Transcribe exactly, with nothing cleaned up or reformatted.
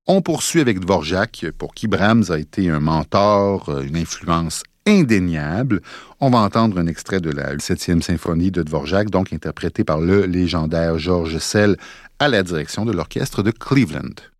On poursuit avec Dvorak, pour qui Brahms a été un mentor, une influence indéniable. On va entendre un extrait de la septième symphonie de Dvorak, donc interprétée par le légendaire George Szell à la direction de l'orchestre de Cleveland.